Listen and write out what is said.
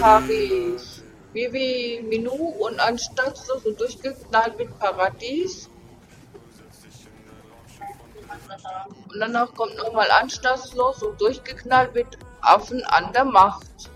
Paris. Vivi Minou und anstandslos und durchgeknallt mit Paradies. Und danach kommt nochmal anstandslos und durchgeknallt mit Affen an der Macht.